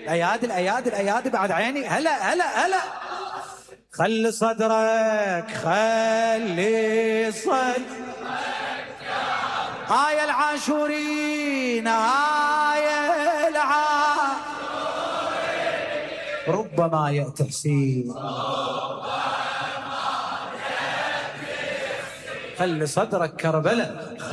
الايادي الايادي الايادي بعد عيني. هلا هلا هلا. خلي صدرك خلي صدرك. هاي العاشورين هاي العاشورين ربما يأتي حسين. خلي صدرك كربلة.